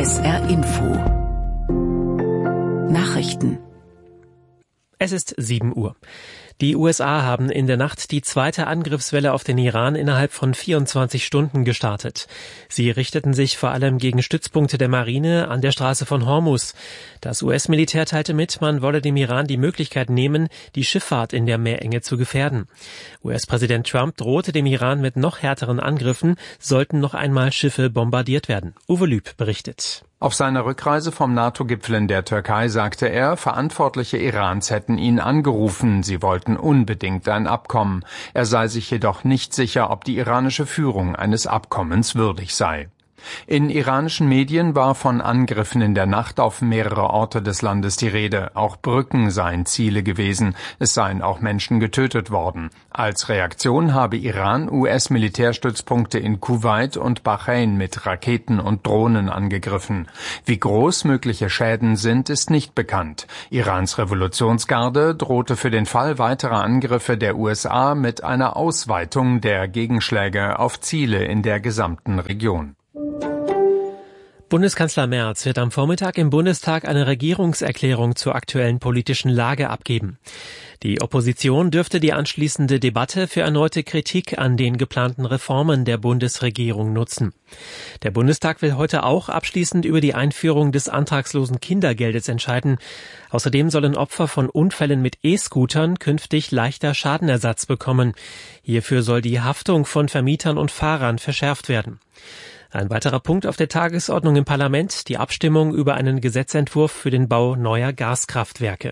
SR Info. Nachrichten. Es ist 7 Uhr. Die USA haben in der Nacht die zweite Angriffswelle auf den Iran innerhalb von 24 Stunden gestartet. Sie richteten sich vor allem gegen Stützpunkte der Marine an der Straße von Hormuz. Das US-Militär teilte mit, man wolle dem Iran die Möglichkeit nehmen, die Schifffahrt in der Meerenge zu gefährden. US-Präsident Trump drohte dem Iran mit noch härteren Angriffen, sollten noch einmal Schiffe bombardiert werden. Uwe Lüb berichtet. Auf seiner Rückreise vom NATO-Gipfel in der Türkei sagte er, Verantwortliche Irans hätten ihn angerufen, sie wollten unbedingt ein Abkommen. Er sei sich jedoch nicht sicher, ob die iranische Führung eines Abkommens würdig sei. In iranischen Medien war von Angriffen in der Nacht auf mehrere Orte des Landes die Rede. Auch Brücken seien Ziele gewesen. Es seien auch Menschen getötet worden. Als Reaktion habe Iran US-Militärstützpunkte in Kuwait und Bahrain mit Raketen und Drohnen angegriffen. Wie groß mögliche Schäden sind, ist nicht bekannt. Irans Revolutionsgarde drohte für den Fall weiterer Angriffe der USA mit einer Ausweitung der Gegenschläge auf Ziele in der gesamten Region. Bundeskanzler Merz wird am Vormittag im Bundestag eine Regierungserklärung zur aktuellen politischen Lage abgeben. Die Opposition dürfte die anschließende Debatte für erneute Kritik an den geplanten Reformen der Bundesregierung nutzen. Der Bundestag will heute auch abschließend über die Einführung des antragslosen Kindergeldes entscheiden. Außerdem sollen Opfer von Unfällen mit E-Scootern künftig leichter Schadenersatz bekommen. Hierfür soll die Haftung von Vermietern und Fahrern verschärft werden. Ein weiterer Punkt auf der Tagesordnung im Parlament, die Abstimmung über einen Gesetzentwurf für den Bau neuer Gaskraftwerke.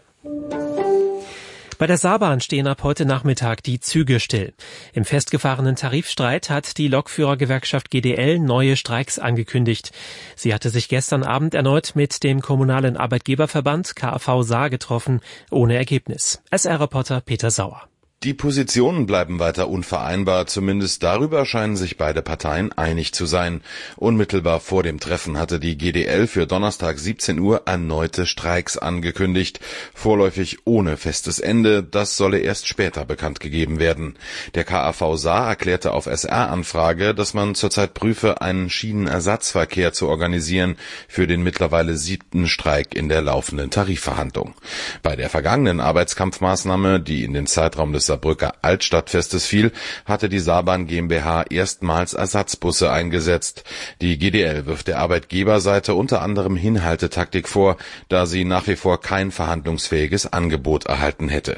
Bei der Saarbahn stehen ab heute Nachmittag die Züge still. Im festgefahrenen Tarifstreit hat die Lokführergewerkschaft GDL neue Streiks angekündigt. Sie hatte sich gestern Abend erneut mit dem kommunalen Arbeitgeberverband KAV Saar getroffen, ohne Ergebnis. SR-Reporter Peter Sauer. Die Positionen bleiben weiter unvereinbar, zumindest darüber scheinen sich beide Parteien einig zu sein. Unmittelbar vor dem Treffen hatte die GDL für Donnerstag 17 Uhr erneute Streiks angekündigt, vorläufig ohne festes Ende, das solle erst später bekannt gegeben werden. Der KAV Saar erklärte auf SR-Anfrage, dass man zurzeit prüfe, einen Schienenersatzverkehr zu organisieren für den mittlerweile 7. Streik in der laufenden Tarifverhandlung. Bei der vergangenen Arbeitskampfmaßnahme, die in den Zeitraum des Saarbrücker Altstadtfestes fiel, hatte die Saarbahn GmbH erstmals Ersatzbusse eingesetzt. Die GDL wirft der Arbeitgeberseite unter anderem Hinhaltetaktik vor, da sie nach wie vor kein verhandlungsfähiges Angebot erhalten hätte.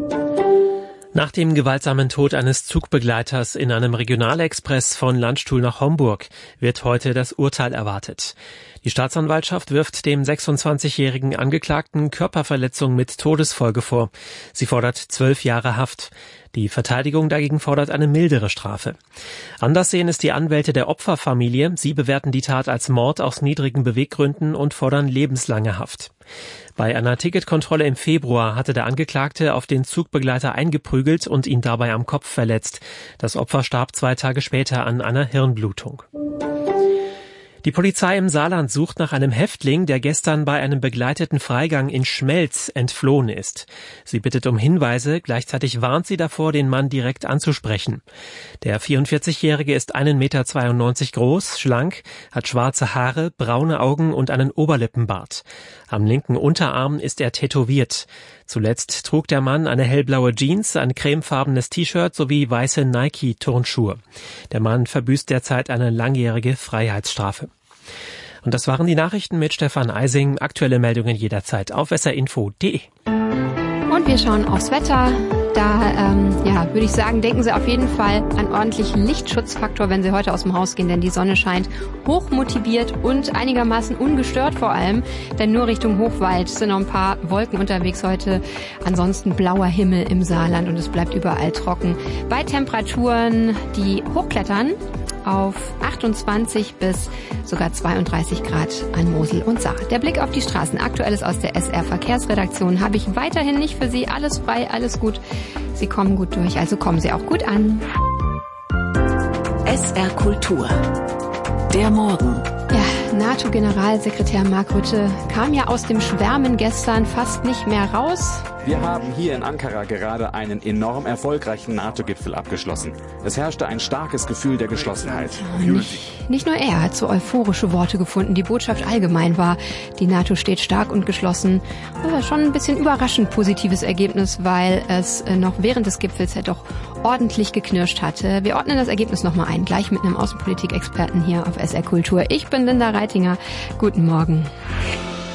Nach dem gewaltsamen Tod eines Zugbegleiters in einem Regionalexpress von Landstuhl nach Homburg wird heute das Urteil erwartet. Die Staatsanwaltschaft wirft dem 26-jährigen Angeklagten Körperverletzung mit Todesfolge vor. Sie fordert 12 Jahre Haft. Die Verteidigung dagegen fordert eine mildere Strafe. Anders sehen es die Anwälte der Opferfamilie. Sie bewerten die Tat als Mord aus niedrigen Beweggründen und fordern lebenslange Haft. Bei einer Ticketkontrolle im Februar hatte der Angeklagte auf den Zugbegleiter eingeprügelt und ihn dabei am Kopf verletzt. Das Opfer starb 2 Tage später an einer Hirnblutung. Die Polizei im Saarland sucht nach einem Häftling, der gestern bei einem begleiteten Freigang in Schmelz entflohen ist. Sie bittet um Hinweise, gleichzeitig warnt sie davor, den Mann direkt anzusprechen. Der 44-Jährige ist 1,92 Meter groß, schlank, hat schwarze Haare, braune Augen und einen Oberlippenbart. Am linken Unterarm ist er tätowiert. Zuletzt trug der Mann eine hellblaue Jeans, ein cremefarbenes T-Shirt sowie weiße Nike-Turnschuhe. Der Mann verbüßt derzeit eine langjährige Freiheitsstrafe. Und das waren die Nachrichten mit Stefan Eising. Aktuelle Meldungen jederzeit auf srinfo.de. Und wir schauen aufs Wetter. Da würde ich sagen, denken Sie auf jeden Fall an ordentlichen Lichtschutzfaktor, wenn Sie heute aus dem Haus gehen, denn die Sonne scheint hochmotiviert und einigermaßen ungestört vor allem, denn nur Richtung Hochwald sind noch ein paar Wolken unterwegs heute. Ansonsten blauer Himmel im Saarland und es bleibt überall trocken. Bei Temperaturen, die hochklettern auf 28 bis sogar 32 Grad an Mosel und Saar. Der Blick auf die Straßen. Aktuelles aus der SR Verkehrsredaktion habe ich weiterhin nicht für Sie. Alles frei, alles gut. Sie kommen gut durch, also kommen Sie auch gut an. SR Kultur. Der Morgen. Ja, NATO-Generalsekretär Mark Rutte kam ja aus dem Schwärmen gestern fast nicht mehr raus. Wir haben hier in Ankara gerade einen enorm erfolgreichen NATO-Gipfel abgeschlossen. Es herrschte ein starkes Gefühl der Geschlossenheit. Nicht nur er hat so euphorische Worte gefunden. Die Botschaft allgemein war, die NATO steht stark und geschlossen. Das war schon ein bisschen überraschend positives Ergebnis, weil es noch während des Gipfels ja doch ordentlich geknirscht hatte. Wir ordnen das Ergebnis nochmal ein, gleich mit einem Außenpolitik-Experten hier auf SR Kultur. Ich bin Linda Reitinger. Guten Morgen.